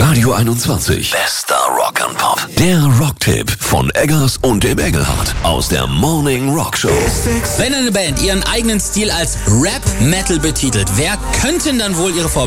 Radio 21. Bester Rock and Pop. Der Rocktipp von Eggers und dem Engelhardt aus der Morning Rock Show. Wenn eine Band ihren eigenen Stil als Rap-Metal betitelt, wer könnten dann wohl ihre Vorbilder